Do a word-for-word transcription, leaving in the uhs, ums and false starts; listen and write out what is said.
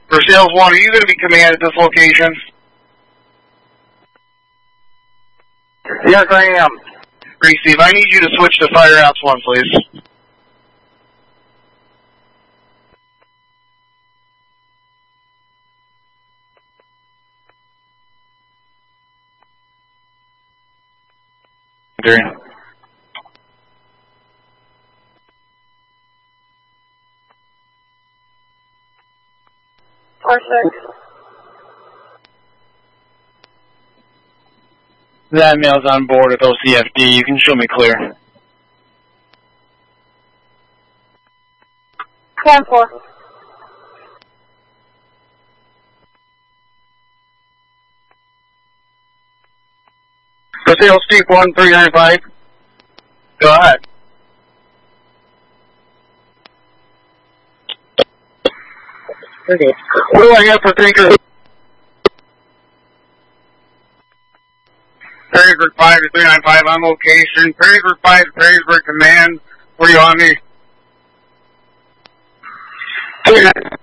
For Sales one, are you going to be command at this location? Yes, I am. Great, Steve. I need you to switch to Fire Ops one, please. Three. Four six. That mail's on board with O C F D. You can show me clear. Ten four. For Sales Steve one three nine five. Go ahead. Okay. What do I have for Tinker? Perrysburg five to three nine five on location. Perrysburg five to Perrysburg Command. Where are you on me?